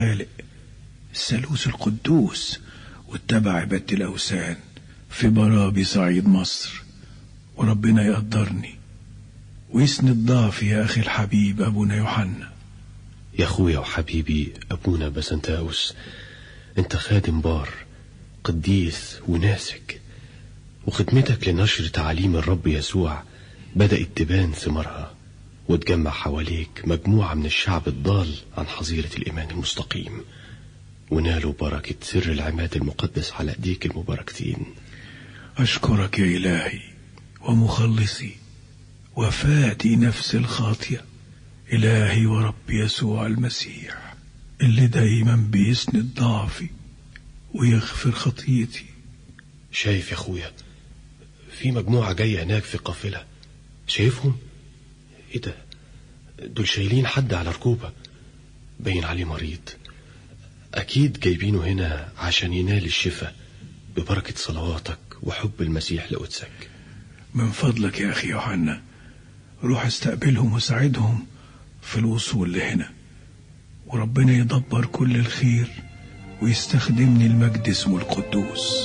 خالق الثالوث القدوس واتبع عبادة الأوثان في برابي صعيد مصر، وربنا يقدرني ويسند ضعفي يا أخي الحبيب أبونا يوحنا. يا أخويا وحبيبي أبونا بسنتاوس، أنت خادم بار قديس وناسك، وخدمتك لنشر تعاليم الرب يسوع بدأت تبان ثمارها، وتجمع حواليك مجموعة من الشعب الضال عن حظيرة الإيمان المستقيم، ونالوا بركة سر العماد المقدس على أيديك المباركتين. أشكرك يا إلهي ومخلصي وفادي نفس الخاطية، إلهي ورب يسوع المسيح اللي دايما بيسند ضعفي ويغفر خطيتي. شايف يا أخويا في مجموعة جاية هناك في قافلة، شايفهم؟ إيه ده؟ دول شايلين حد على ركوبة باين عليه مريض، أكيد جايبينه هنا عشان ينال الشفاء ببركة صلواتك وحب المسيح لقدسك. من فضلك يا أخي يوحنا روح استقبلهم وساعدهم في الوصول لهنا، وربنا يدبر كل الخير ويستخدمني المجد اسمه القدوس.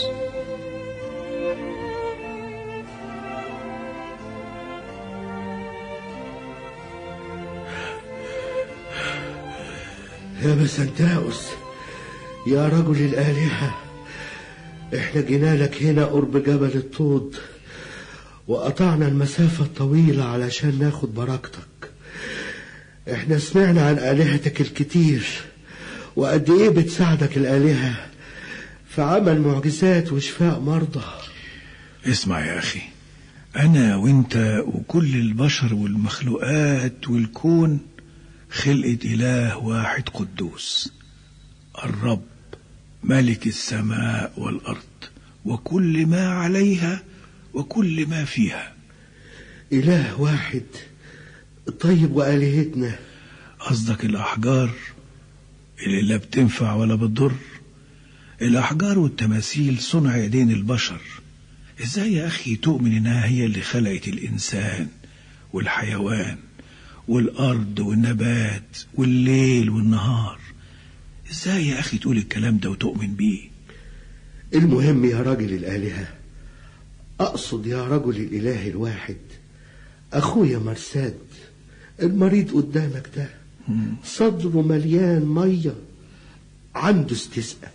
يا بسنتاوس يا رجل الآلهة، احنا جينا لك هنا قرب جبل الطود، وقطعنا المسافة الطويلة علشان ناخد بركتك. احنا سمعنا عن آلهتك الكتير وقد ايه بتساعدك الآلهة في عمل معجزات وشفاء مرضى. اسمع يا أخي، أنا وانت وكل البشر والمخلوقات والكون خلقة إله واحد قدوس، الرب ملك السماء والأرض وكل ما عليها وكل ما فيها. إله واحد. طيب وآلهتنا؟ قصدك الأحجار اللي لا بتنفع ولا بتضر؟ الأحجار والتماثيل صنع يدين البشر. إزاي يا أخي تؤمن إنها هي اللي خلقت الإنسان والحيوان والأرض والنبات والليل والنهار؟ إزاي يا أخي تقول الكلام ده وتؤمن بيه؟ المهم يا راجل الآلهة، أقصد يا رجل الإله الواحد، أخويا مرساد المريض قدامك ده صدره مليان مية، عنده استسقاء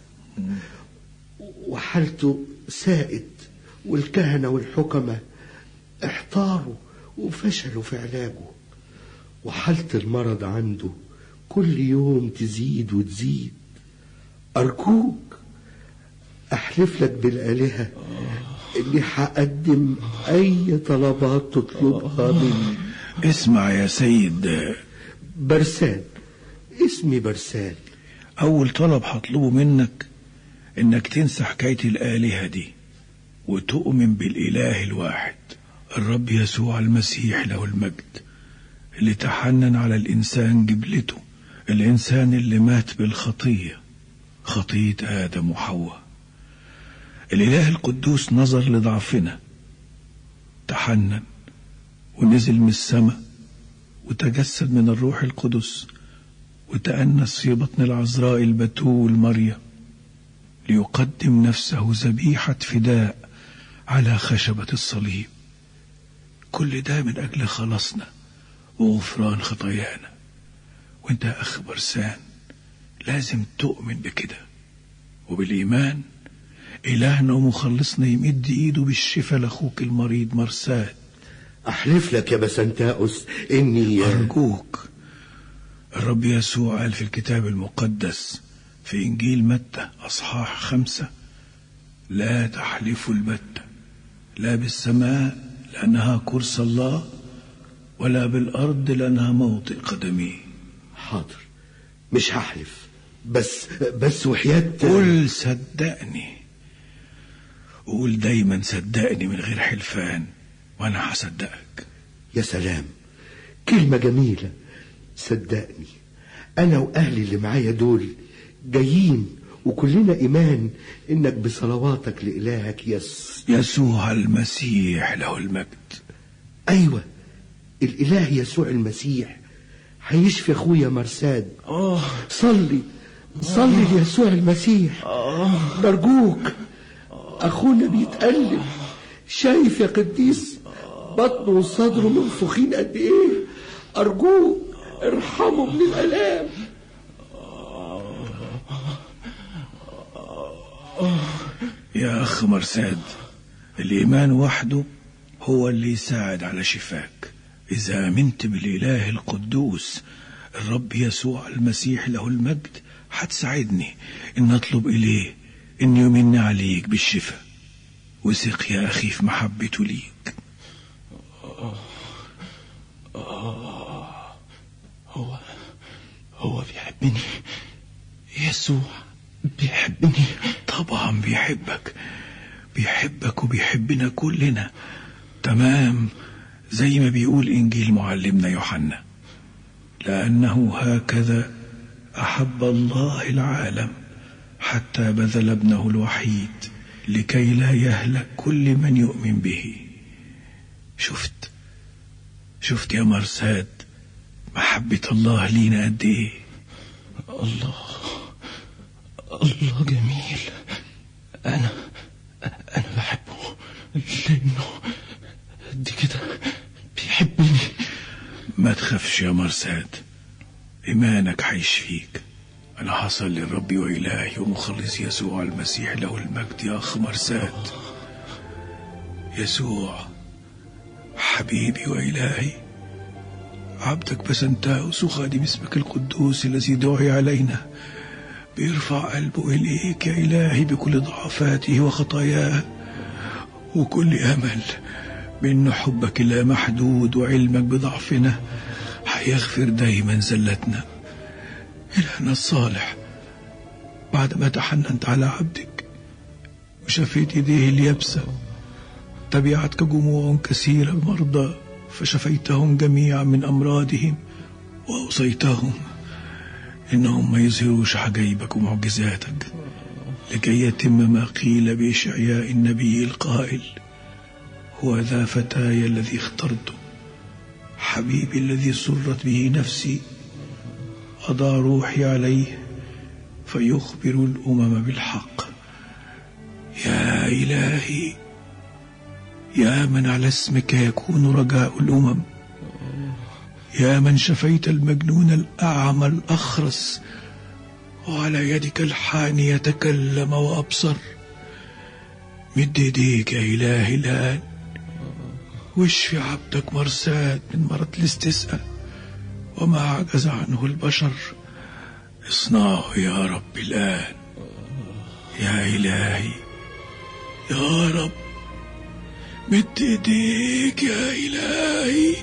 وحالته سائد، والكهنة والحكمة احتاروا وفشلوا في علاجه، وحالة المرض عنده كل يوم تزيد وتزيد. أرجوك أحلف لك بالآلهة إني هقدم أي طلبات تطلبها مني. اسمع يا سيد برسان، اسمي برسان. أول طلب هطلبه منك إنك تنسى حكاية الآلهة دي وتؤمن بالإله الواحد الرب يسوع المسيح له المجد، اللي تحنن على الإنسان جبلته، الإنسان اللي مات بالخطية، خطية آدم وحواء. الإله القدوس نظر لضعفنا، تحنن ونزل من السماء وتجسد من الروح القدس وتأنس في بطن العذراء البتول مريم ليقدم نفسه ذبيحة فداء على خشبة الصليب. كل ده من أجل خلاصنا وغفران خطايانا. وانت يا أخ برسان لازم تؤمن بكده، وبالإيمان إلهنا ومخلصنا يمد إيده بالشفاء لأخوك المريض مرساد. أحلف لك يا بسنتاوس إني أرجوك، الرب يسوع قال في الكتاب المقدس في إنجيل متى أصحاح 5: لا تحلفوا البتة، لا بالسماء لأنها كرسي الله، ولا بالأرض لأنها موطئ قدميه. حاضر، مش هحلف، بس وحياة. قول صدقني، قول دايما صدقني من غير حلفان وأنا هصدقك. يا سلام، كلمة جميلة. صدقني، أنا وأهلي اللي معايا دول جايين وكلنا إيمان إنك بصلواتك لإلهك يسوع المسيح له المجد. أيوة، الإله يسوع المسيح هيشفي أخويا مرساد. صلي صلي ليسوع المسيح، نرجوك. أخونا بيتألم، شايف يا قديس بطنه وصدره منفوخين قد إيه؟ أرجوك ارحمه من الآلام. يا أخ مرساد، الإيمان وحده هو اللي يساعد على شفاك. إذا آمنت بالإله القدوس الرب يسوع المسيح له المجد، هتساعدني إن أطلب إليه إن يمن عليك بالشفاء. وثق يا أخي في محبته ليك. هو بيحبني، يسوع بيحبني. طبعا بيحبك وبيحبنا كلنا تمام، زي ما بيقول إنجيل معلمنا يوحنا: لأنه هكذا أحب الله العالم حتى بذل ابنه الوحيد لكي لا يهلك كل من يؤمن به. شفت يا مرساد محبة الله لينا قد ايه؟ الله جميل. أنا بحبه لأنه قد كده بيحبني. ما تخافش يا مرساد، إيمانك هيشفيك. أنا حصل للرب وإلهي ومخلص يسوع المسيح له المجد. يا أخ مرساد، يسوع حبيبي وإلهي، عبدك بسنتاوس وخادم اسمك القدوس الذي دعي علينا بيرفع قلبه إليك يا إلهي بكل ضعفاته وخطاياه، وكل أمل بأن حبك لا محدود وعلمك بضعفنا هيغفر دايما زلتنا. إلهنا الصالح، بعد ما تحننت على عبدك وشفيت يديه اليابسة، تبعتك جموع كثيرة مرضى فشفيتهم جميعا من أمراضهم، وأوصيتهم إنهم ما يظهروش عجائبك ومعجزاتك، لكي يتم ما قيل بإشعياء النبي القائل: هو ذا فتاي الذي اخترته، حبيبي الذي سرت به نفسي، أضع روحي عليه فيخبر الأمم بالحق. يا إلهي، يا من على اسمك يكون رجاء الأمم، يا من شفيت المجنون الأعمى الأخرس وعلى يدك الحاني يتكلم وأبصر، مد يديك يا إلهي الآن واشفي عبدك مرساد من مرض الاستسقاء وما عجز عنه البشر. اصنعه يا رب الآن يا إلهي يا رب، مد ايديك يا إلهي.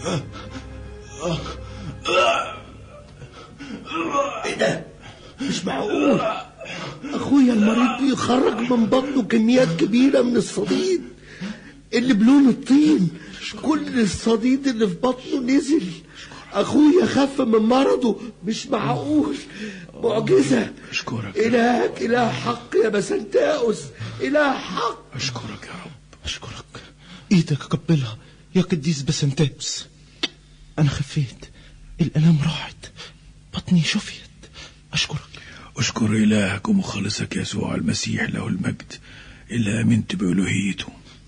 ايه ده؟ مش معقول، اخويا المريض بيخرج من بطنه كميات كبيرة من الصديد اللي بلون الطين. كل الصديد اللي في بطنه نزل. اخويا خف من مرضه. مش معقول، معجزة. أشكرك إلهك إله حق يا بسنتاوس، إله حق. أشكرك يا رب. أشكرك. إيدك قبلها يا قديس بسنتاوس. أنا خفيت، الألام راحت، بطني شفيت. أشكرك. أشكر إلهك ومخلصك يسوع المسيح له المجد اللي آمنت بألوهيته.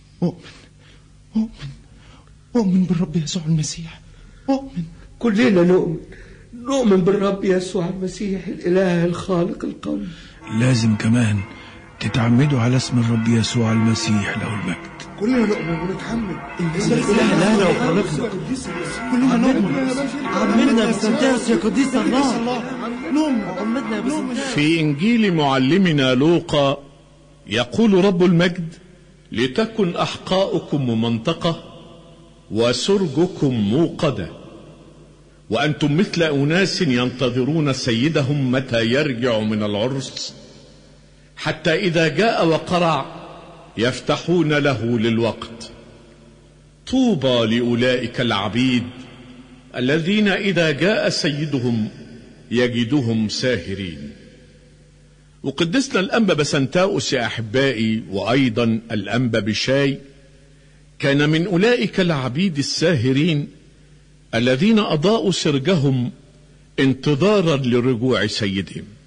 أؤمن بالرب يسوع المسيح. أؤمن. كلنا نؤمن بالرب يسوع المسيح الإله الخالق القوي. لازم كمان تتعمدوا على اسم الرب يسوع المسيح له المجد. كلنا نؤمن ونتحمد. إلهنا وخالقنا. كلنا نؤمن. عمدنا بسنتاوس يا قديس الله. نؤمن. عمدنا بسنتاوس. في إنجيل معلمنا لوقا يقول رب المجد: لتكن أحقاؤكم ممنطقة وسرجكم موقدة، وأنتم مثل أناس ينتظرون سيدهم متى يرجع من العرس، حتى إذا جاء وقرع يفتحون له للوقت. طوبى لأولئك العبيد الذين إذا جاء سيدهم يجدهم ساهرين. وقدسنا الأنبا بسنتاوس يا أحبائي، وأيضا الأنبا بشاي، كان من أولئك العبيد الساهرين الذين أضاءوا سرجهم انتظارا لرجوع سيدهم.